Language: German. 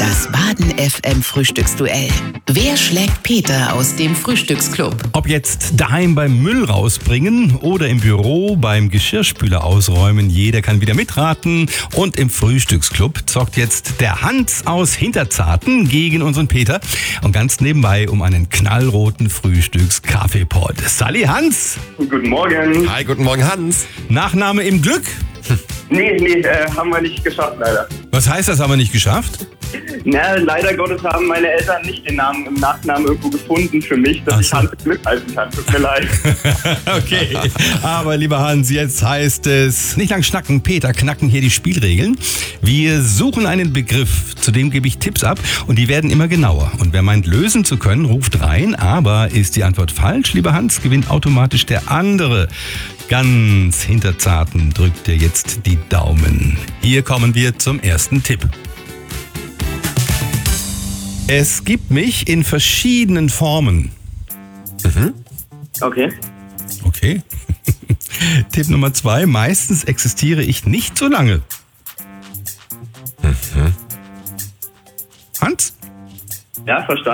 Das Baden FM Frühstücksduell. Wer schlägt Peter aus dem Frühstücksclub? Ob jetzt daheim beim Müll rausbringen oder im Büro beim Geschirrspüler ausräumen, jeder kann wieder mitraten. Und im Frühstücksclub zockt jetzt der Hans aus Hinterzarten gegen unseren Peter. Und ganz nebenbei um einen knallroten Frühstückskaffeepot. Salli Hans! Guten Morgen. Hi, guten Morgen, Hans. Nachname im Glück? Nee, haben wir nicht geschafft, leider. Was heißt das, haben wir nicht geschafft? Na, leider Gottes haben meine Eltern nicht den Namen im Nachnamen irgendwo gefunden für mich, dass ich Hans Glück heißen kann. Tut mir leid. Okay, aber lieber Hans, jetzt heißt es, nicht lang schnacken, Peter, knacken hier die Spielregeln. Wir suchen einen Begriff, zu dem gebe ich Tipps ab und die werden immer genauer. Und wer meint, lösen zu können, ruft rein, aber ist die Antwort falsch, lieber Hans, gewinnt automatisch der andere. Ganz Hinterzarten drückt dir jetzt die Daumen. Hier kommen wir zum ersten Tipp. Es gibt mich in verschiedenen Formen. Okay. Okay. Tipp Nummer 2. Meistens existiere ich nicht so lange. Hans? Ja, verstanden.